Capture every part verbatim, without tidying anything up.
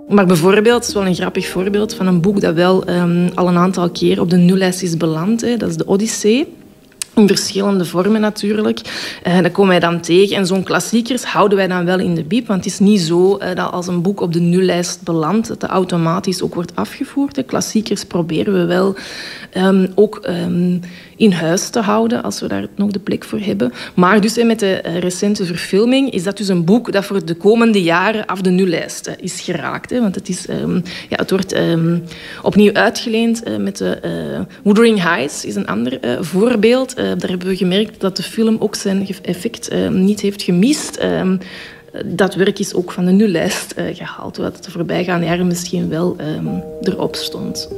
Maar bijvoorbeeld, dat is wel een grappig voorbeeld van een boek dat wel um, al een aantal keer op de nullijst is beland. Hè. Dat is de Odyssee. In verschillende vormen natuurlijk. Uh, dat komen wij dan tegen. En zo'n klassiekers houden wij dan wel in de bib. Want het is niet zo uh, dat als een boek op de nullijst belandt, dat dat automatisch ook wordt afgevoerd. De klassiekers proberen we wel um, ook um, in huis te houden, als we daar nog de plek voor hebben. Maar dus met de uh, recente verfilming is dat dus een boek dat voor de komende jaren af de nullijst uh, is geraakt. Hè. Want het, is, um, ja, het wordt um, opnieuw uitgeleend uh, met de uh, Wuthering Heights, is een ander uh, voorbeeld. Uh, daar hebben we gemerkt dat de film ook zijn effect uh, niet heeft gemist. Uh, dat werk is ook van de nullijst uh, gehaald, wat de voorbijgaande jaren misschien wel um, erop stond.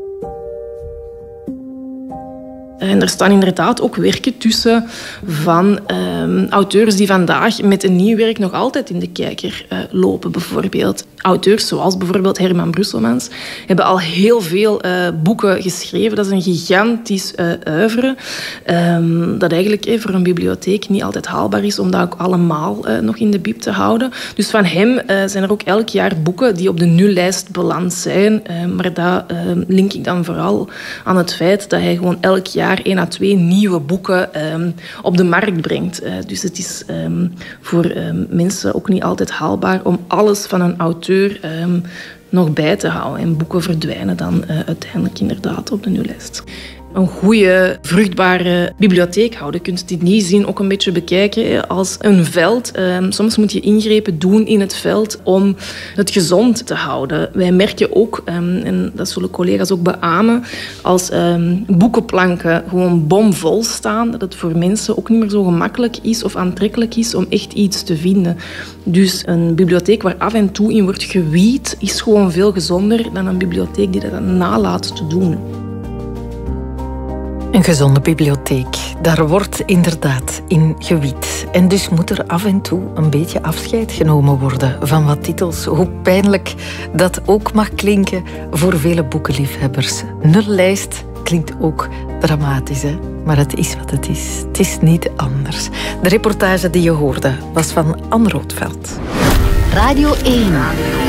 En er staan inderdaad ook werken tussen van um, auteurs die vandaag met een nieuw werk nog altijd in de kijker uh, lopen, bijvoorbeeld. Auteurs zoals bijvoorbeeld Herman Brusselmans hebben al heel veel uh, boeken geschreven. Dat is een gigantisch uh, oeuvre um, dat eigenlijk eh, voor een bibliotheek niet altijd haalbaar is om dat ook allemaal uh, nog in de bib te houden. Dus van hem uh, zijn er ook elk jaar boeken die op de nullijst beland zijn. Uh, maar dat uh, link ik dan vooral aan het feit dat hij gewoon elk jaar één à twee nieuwe boeken um, op de markt brengt. Uh, dus het is um, voor um, mensen ook niet altijd haalbaar om alles van een auteur Um, nog bij te houden. En boeken verdwijnen dan uh, uiteindelijk inderdaad op de nullijst. Een goede, vruchtbare bibliotheek houden. Je kunt dit niet zien, ook een beetje bekijken als een veld. Um, soms moet je ingrepen doen in het veld om het gezond te houden. Wij merken ook, um, en dat zullen collega's ook beamen, als um, boekenplanken gewoon bomvol staan, dat het voor mensen ook niet meer zo gemakkelijk is of aantrekkelijk is om echt iets te vinden. Dus een bibliotheek waar af en toe in wordt gewied, is gewoon veel gezonder dan een bibliotheek die dat dan nalaat te doen. Een gezonde bibliotheek, daar wordt inderdaad in gewied. En dus moet er af en toe een beetje afscheid genomen worden van wat titels. Hoe pijnlijk dat ook mag klinken voor vele boekenliefhebbers. Nullijst klinkt ook dramatisch, hè? Maar het is wat het is. Het is niet anders. De reportage die je hoorde was van Anne Roodveld. Radio één.